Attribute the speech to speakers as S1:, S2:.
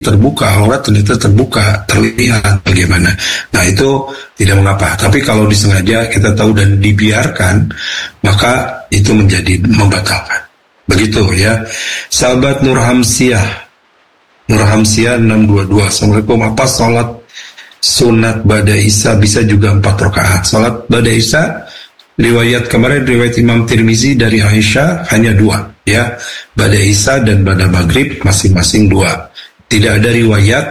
S1: terbuka, aurat ternyata terbuka, terlihat bagaimana. Nah itu tidak mengapa. Tapi kalau disengaja kita tahu dan dibiarkan, maka itu menjadi membatalkan. Begitu ya. Sahabat Nur Hamsiah 622. Assalamualaikum. Apa sholat sunat Ba'da Isya bisa juga 4 rakaat? Sholat Ba'da Isya riwayat Imam Tirmizi dari Aisyah hanya 2 ya. Ba'da Isya dan Ba'da Maghrib masing-masing 2. Tidak ada riwayat